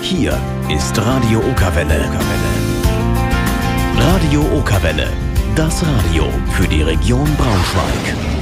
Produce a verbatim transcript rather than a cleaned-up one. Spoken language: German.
Hier ist Radio Okerwelle. Radio Okerwelle, das Radio für die Region Braunschweig.